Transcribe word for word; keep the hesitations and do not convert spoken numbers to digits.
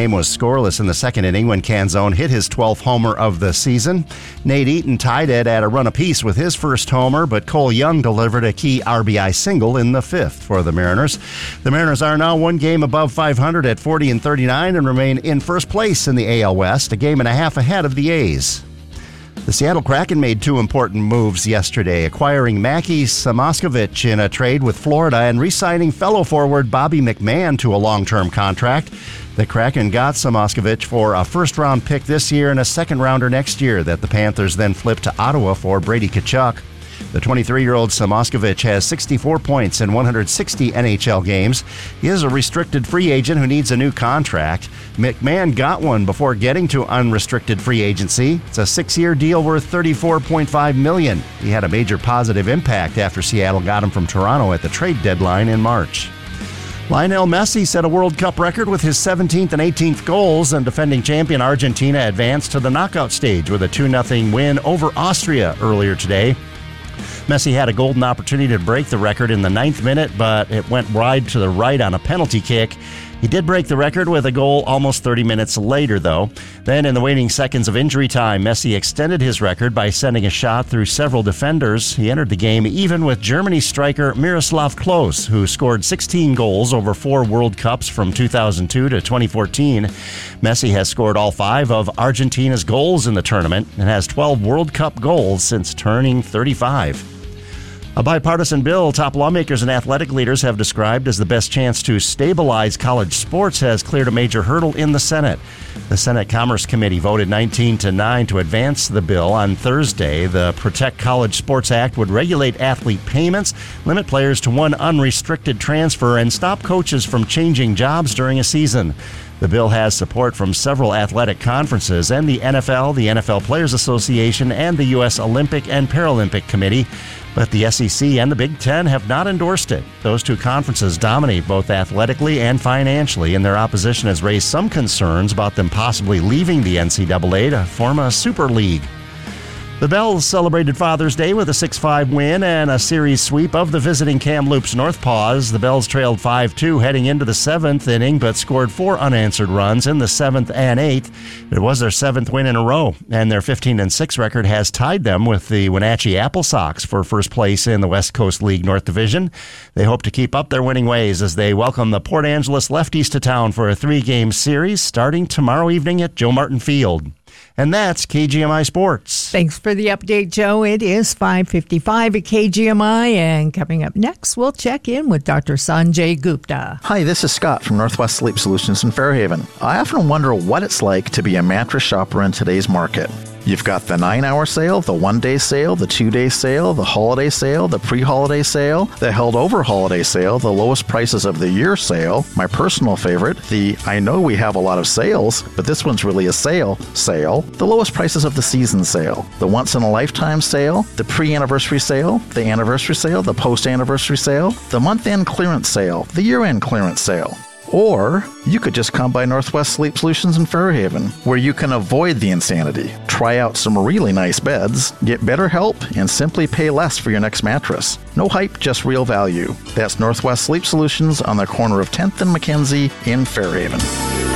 game was scoreless in the second inning when Canzone hit his twelfth homer of the season. Nate Eaton tied it at a run apiece with his first homer, but Cole Young delivered a key R B I single in the fifth for the Mariners. The Mariners are now one game above five hundred at forty and thirty-nine and remain in first place in the A L West, a game and a half ahead of the A's. The Seattle Kraken made two important moves yesterday, acquiring Mackie Samoskevich in a trade with Florida and re-signing fellow forward Bobby McMahon to a long-term contract. The Kraken got Samoskevich for a first-round pick this year and a second-rounder next year that the Panthers then flipped to Ottawa for Brady Tkachuk. The twenty-three-year-old Samoskevich has sixty-four points in one hundred sixty N H L games. He is a restricted free agent who needs a new contract. McMahon got one before getting to unrestricted free agency. It's a six-year deal worth thirty-four point five million dollars. He had a major positive impact after Seattle got him from Toronto at the trade deadline in March. Lionel Messi set a World Cup record with his seventeenth and eighteenth goals, and defending champion Argentina advanced to the knockout stage with a two nothing win over Austria earlier today. Messi had a golden opportunity to break the record in the ninth minute, but it went wide to the right on a penalty kick. He did break the record with a goal almost thirty minutes later, though. Then, in the waning seconds of injury time, Messi extended his record by sending a shot through several defenders. He entered the game even with Germany striker Miroslav Klose, who scored sixteen goals over four World Cups from two thousand two to twenty fourteen. Messi has scored all five of Argentina's goals in the tournament and has twelve World Cup goals since turning thirty-five. A bipartisan bill top lawmakers and athletic leaders have described as the best chance to stabilize college sports has cleared a major hurdle in the Senate. The Senate Commerce Committee voted nineteen to nine to advance the bill on Thursday. The Protect College Sports Act would regulate athlete payments, limit players to one unrestricted transfer, and stop coaches from changing jobs during a season. The bill has support from several athletic conferences and the N F L, the N F L Players Association, and the U S Olympic and Paralympic Committee. But the S E C and the Big Ten have not endorsed it. Those two conferences dominate both athletically and financially, and their opposition has raised some concerns about them possibly leaving the N C double A to form a super league. The Bells celebrated Father's Day with a six five win and a series sweep of the visiting Kamloops North Paws. The Bells trailed five two heading into the seventh inning, but scored four unanswered runs in the seventh and eighth. It was their seventh win in a row, and their fifteen and six record has tied them with the Wenatchee Apple Sox for first place in the West Coast League North Division. They hope to keep up their winning ways as they welcome the Port Angeles Lefties to town for a three-game series starting tomorrow evening at Joe Martin Field. And that's K G M I Sports. Thanks for the update, Joe. It is five fifty-five at K G M I, and coming up next, we'll check in with Doctor Sanjay Gupta. Hi, this is Scott from Northwest Sleep Solutions in Fairhaven. I often wonder what it's like to be a mattress shopper in today's market. You've got the nine-hour sale, the one-day sale, the two-day sale, the holiday sale, the pre-holiday sale, the held-over holiday sale, the lowest prices of the year sale, my personal favorite, the I know we have a lot of sales, but this one's really a sale sale, the lowest prices of the season sale, the once-in-a-lifetime sale, the pre-anniversary sale, the anniversary sale, the post-anniversary sale, the month-end clearance sale, the year-end clearance sale. Or you could just come by Northwest Sleep Solutions in Fairhaven, where you can avoid the insanity, try out some really nice beds, get better help, and simply pay less for your next mattress. No hype, just real value. That's Northwest Sleep Solutions on the corner of tenth and Mackenzie in Fairhaven.